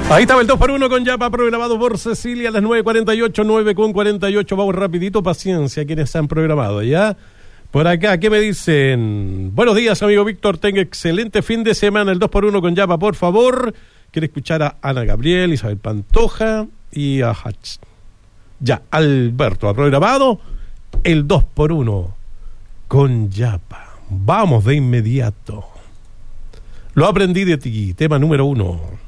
Ahí estaba el 2x1 con Yapa, programado por Cecilia a las 9:48, 9:48. Vamos rapidito, paciencia, quienes se han programado, ¿ya? Por acá, ¿qué me dicen? Buenos días, amigo Víctor, tenga excelente fin de semana. El 2x1 con Yapa, por favor. Quiere escuchar a Ana Gabriel, Isabel Pantoja y a Hatch. Ya, Alberto, ha programado el 2x1 con Yapa. Vamos de inmediato. Lo aprendí de ti, tema número 1.